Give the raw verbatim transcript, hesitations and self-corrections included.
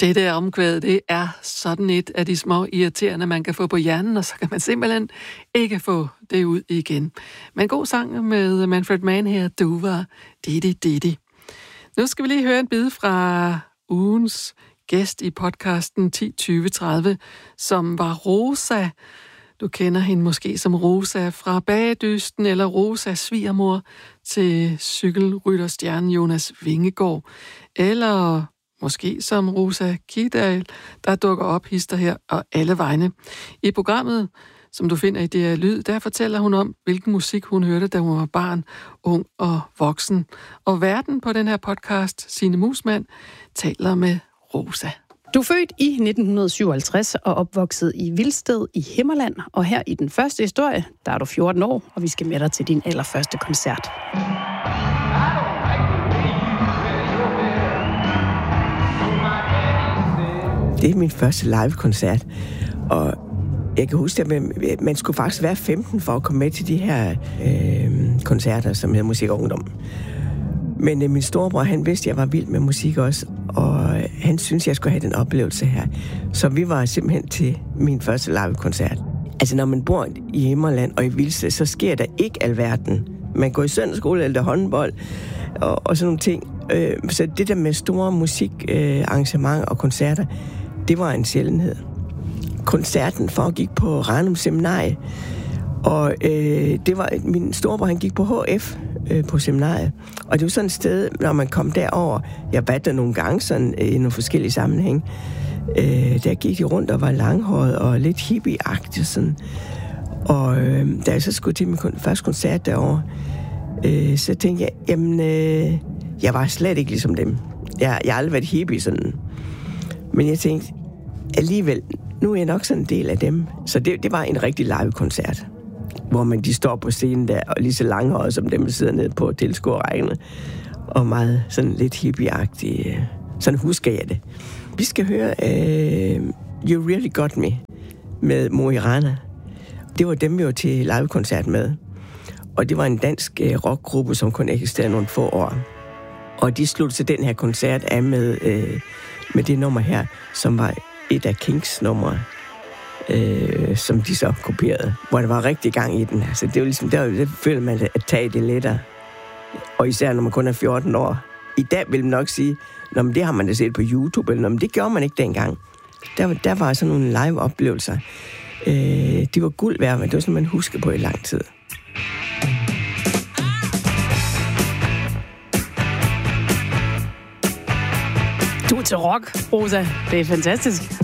Det der omkvæd, det er sådan et af de små irriterende, man kan få på hjernen, og så kan man simpelthen ikke få det ud igen. Men god sang med Manfred Mann her, du var Didi Didi. Nu skal vi lige høre en bid fra ugens gæst i podcasten ti tyve tredive, som var Rosa. Du kender hende måske som Rosa fra Bagedysten, eller Rosa svigermor til cykelrytterstjernen Jonas Vingegaard, eller måske som Rosa Kidal, der dukker op hister her og alle vegne. I programmet, som du finder i D R Lyd, der fortæller hun om, hvilken musik hun hørte, da hun var barn, ung og voksen. Og verden på den her podcast, Signe Musmann, taler med Rosa. Du er født i nitten syvoghalvtreds og opvokset i Vilsted i Himmerland. Og her i den første historie, der er du fjorten år, og vi skal med dig til din allerførste koncert. Det er min første live-koncert, og jeg kan huske, at man skulle faktisk være femten for at komme med til de her øh, koncerter, som hedder Musik og Ungdom. Men øh, min storebror, han vidste, at jeg var vild med musik også, og han syntes, jeg skulle have den oplevelse her. Så vi var simpelthen til min første live-koncert. Altså, når man bor i Himmerland og i Vilsted, så sker der ikke alverden. Man går i søndagsskole eller håndbold og, og sådan nogle ting. Øh, så det der med store musikarrangementer øh, og koncerter, det var en sjældenhed. Koncerten foregik på Ranum Seminarie, og øh, det var min storebror, han gik på H F øh, på seminariet. Og det var sådan et sted, når man kom derover, jeg var der nogle gange sådan, øh, i nogle forskellige sammenhæng, øh, der gik de rundt og var langhåret og lidt hippie-agtigt sådan. Og øh, da jeg så skulle til min første koncert derovre, øh, så tænkte jeg, jamen, øh, jeg var slet ikke ligesom dem. Jeg, jeg har aldrig været hippie sådan. Men jeg tænkte, alligevel, nu er jeg nok sådan en del af dem. Så det, det var en rigtig live-koncert, hvor man de står på scenen der, og lige så langhåret som dem, der sidder nede på tilskuerrækkerne, og meget sådan lidt hippie-agtigt. Sådan husker jeg det. Vi skal høre uh, You Really Got Me med Mo i Rana. Det var dem, vi var til live-koncert med. Og det var en dansk uh, rockgruppe, som kun eksisterede nogle få år. Og de sluttede til den her koncert af med, uh, med det nummer her, som var et af Kings numre, øh, som de så kopierede, hvor der var rigtig gang i den. Altså, det var ligesom, der, der føler man at tage det lettere. Og især når man kun er fjorten år. I dag vil man nok sige, nå, men det har man da set på YouTube, eller nå, men det gjorde man ikke dengang. Der, der var sådan nogle live-oplevelser. Øh, de var guld værd, men det var sådan, man husker på i lang tid. Du er til rock, Rosa. Det er fantastisk.